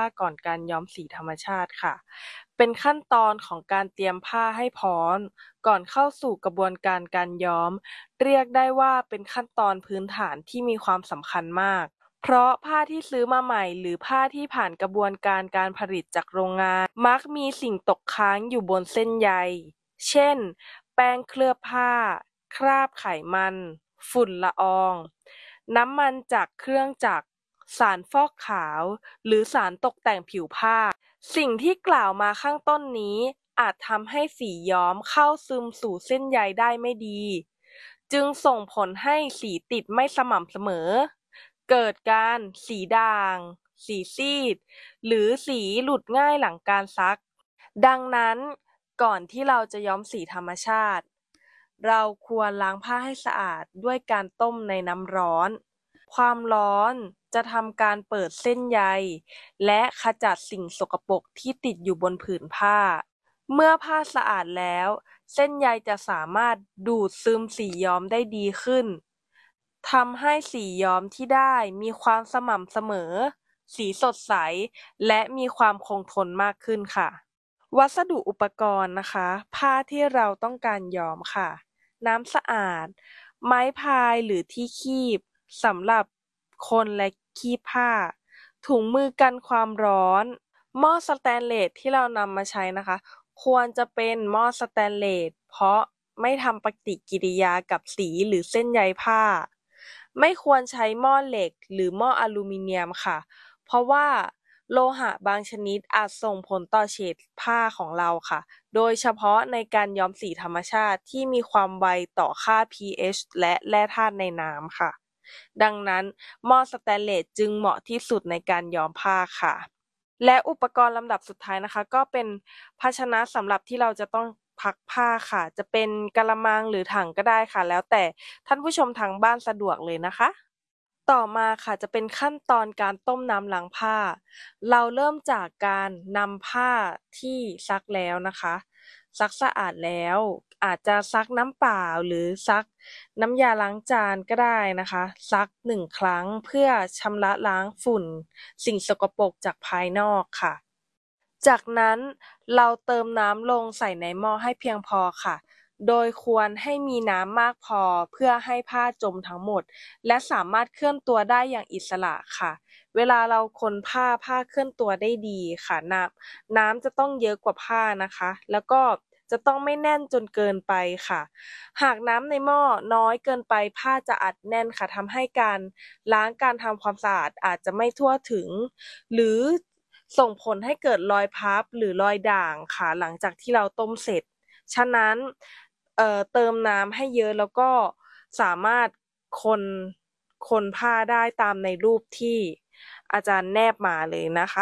าก่อนการย้อมสีธรรมชาติค่ะ เป็นขั้นตอนของการเตรียมผ้าให้พร้อมก่อนเข้าสู่กระบวนการการย้อม เรียกได้ว่าเป็นขั้นตอนพื้นฐานที่มีความสำคัญมาก เพราะผ้าที่ซื้อมาใหม่หรือผ้าที่ผ่านกระบวนการการผลิตจากโรงงานมักมีสิ่งตกค้างอยู่บนเส้นใย เช่น แป้งเคลือบผ้า คราบไขมัน ฝุ่นละออง น้ำมันจากเครื่องจักร สารฟอกขาว หรือสารตกแต่งผิวผ้า สิ่งที่กล่าวมาข้างต้นนี้อาจทำให้สีย้อมเข้าซึมสู่เส้นใยได้ไม่ดี จึงส่งผลให้สีติดไม่สม่ำเสมอ เกิดการสีด่าง สีซีด หรือสีหลุดง่ายหลังการซัก ดังนั้นก่อนที่เราจะย้อมสีธรรมชาติ เราควรล้างผ้าให้สะอาดด้วยการต้มในน้ำร้อน ความร้อนจะทำการเปิดเส้นใยและขจัดสิ่งสกปรกที่ติดอยู่บนผืนผ้า เมื่อผ้าสะอาดแล้ว เส้นใยจะสามารถดูดซึมสีย้อมได้ดีขึ้น ทำให้สีย้อมที่ได้มีความสม่ำเสมอ สีสดใส และมีความคงทนมากขึ้นค่ะ วัสดุอุปกรณ์นะคะ ผ้าที่เราต้องการย้อมค่ะ น้ำสะอาด ไม้พายหรือที่คีบสำหรับคนและคีบผ้า ถุงมือกันความร้อน หม้อสแตนเลสที่เรานำมาใช้นะคะ ควรจะเป็นหม้อสแตนเลสเพราะไม่ทำปฏิกิริยากับสีหรือเส้นใยผ้า ไม่ควรใช้หม้อเหล็กหรือหม้ออลูมิเนียมค่ะ เพราะว่าโลหะบางชนิดอาจส่งผลต่อเฉดผ้าของเราค่ะ โดยเฉพาะในการย้อมสีธรรมชาติที่มีความไวต่อค่า pH และแร่ธาตุในน้ำค่ะ ดังนั้นหม้อสแตนเลสจึงเหมาะที่สุดในการย้อมผ้าค่ะ และอุปกรณ์ลำดับสุดท้ายนะคะก็เป็นภาชนะสำหรับที่เราจะต้องพักผ้าค่ะ จะเป็นกะละมังหรือถังก็ได้ค่ะ แล้วแต่ท่านผู้ชมทางบ้านสะดวกเลยนะคะ ต่อมาค่ะจะเป็นขั้นตอนการต้มน้ำล้างผ้า เราเริ่มจากการนำผ้าที่ซักแล้วนะคะ ซักสะอาดแล้ว อาจจะซักน้ำเปล่าหรือซักน้ำยาล้างจานก็ได้นะคะ ซัก1ครั้งเพื่อชำระล้างฝุ่น สิ่งสกปรกจากภายนอกค่ะ จากนั้นเราเติมน้ำลงใส่ในหม้อให้เพียงพอค่ะ โดยควรให้มีน้ำมากพอเพื่อให้ผ้าจมทั้งหมด และสามารถเคลื่อนตัวได้อย่างอิสระค่ะ เวลาเราคนผ้าเคลื่อนตัวได้ดีค่ะ น้ำจะต้องเยอะกว่าผ้านะคะ แล้วก็จะต้องไม่แน่นจนเกินไปค่ะ หากน้ำในหม้อน้อยเกินไปผ้าจะอัดแน่นค่ะทำให้การล้างการทำความสะอาดอาจจะไม่ทั่วถึง หรือส่งผลให้เกิดรอยพับหรือรอยด่างค่ะหลังจากที่เราต้มเสร็จ ฉะนั้นเติมน้ำให้เยอะแล้วก็สามารถคนคนผ้าได้ตามในรูปที่อาจารย์แนบมาเลยนะคะ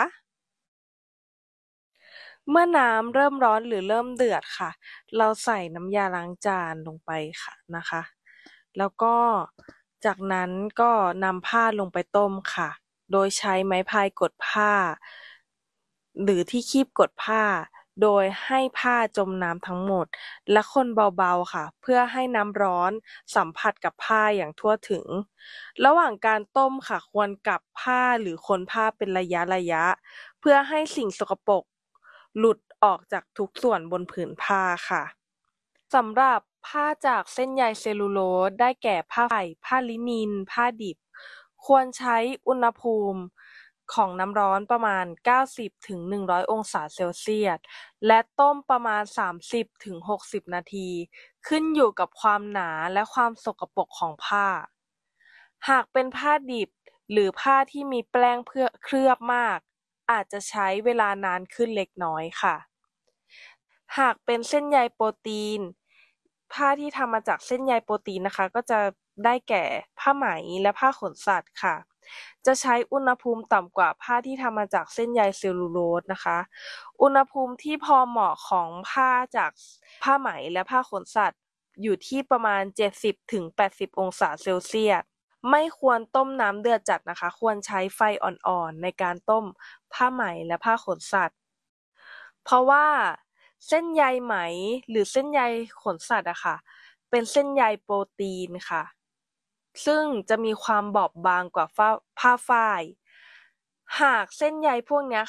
เมื่อน้ำเริ่มร้อนหรือเริ่มเดือดค่ะ เราใส่น้ำยาล้างจานลงไปค่ะนะคะ แล้วก็จากนั้นก็นำผ้าลงไปต้มค่ะ โดยใช้ไม้พายกดผ้า หรือที่คีบกดผ้า โดยให้ผ้าจมน้ำทั้งหมด และคนเบาๆค่ะ เพื่อให้น้ำร้อนสัมผัสกับผ้าอย่างทั่วถึง ระหว่างการต้มค่ะควรกลับผ้าหรือคนผ้าเป็นระยะๆ เพื่อให้สิ่งสกปรกหลุดออกจากทุกส่วนบนผืนผ้าค่ะ สำหรับผ้าจากเส้นใยเซลลูโลสได้แก่ผ้าฝ้ายผ้าลินิน ผ้าดิบ ควรใช้อุณหภูมิของน้ำร้อนประมาณ 90-100 องศาเซลเซียส และต้มประมาณ 30-60 นาที ขึ้นอยู่กับความหนาและความสกปรกของผ้า หากเป็นผ้าดิบหรือผ้าที่มีแป้งเคลือบมาก อาจจะใช้เวลานานขึ้นเล็กน้อยค่ะ หากเป็นเส้นใยโปรตีน ผ้าที่ทำมาจากเส้นใยโปรตีนนะคะ ก็จะได้แก่ผ้าไหมและผ้าขนสัตว์ค่ะ จะใช้อุณหภูมิต่ำกว่าผ้าที่ทำมาจากเส้นใยเซลลูโลสนะคะ อุณหภูมิที่พอเหมาะของผ้าจากผ้าไหมและผ้าขนสัตว์อยู่ที่ประมาณ 70-80 องศาเซลเซียส ไม่ควรต้มน้ำเดือดจัดนะคะ ควรใช้ไฟอ่อนๆในการต้มผ้าไหมและผ้าขนสัตว์ เพราะว่าเส้นใยไหมหรือเส้นใยขนสัตว์อะค่ะ เป็นเส้นใยโปรตีนค่ะ ซึ่งจะมีความบอบบางกว่าผ้าฝ้าย หากเส้นใยพวกเนี้ย